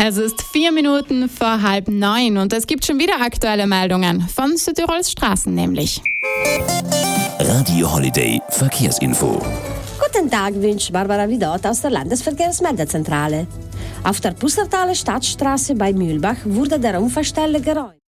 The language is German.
Es ist 4 Minuten vor 8:30 und es gibt schon wieder aktuelle Meldungen von Südtirols Straßen nämlich. Radio Holiday Verkehrsinfo. Guten Tag, wünscht Barbara Vidot aus der Landesverkehrsmeldezentrale. Auf der Pustertaler Stadtstraße bei Mühlbach wurde der Unfallstelle geräumt.